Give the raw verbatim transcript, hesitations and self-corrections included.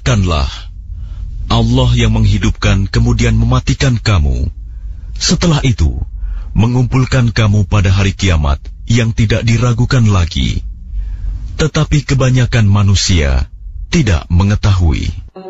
Katakanlah, Allah yang menghidupkan kemudian mematikan kamu, setelah itu mengumpulkan kamu pada hari kiamat yang tidak diragukan lagi. Tetapi kebanyakan manusia tidak mengetahui.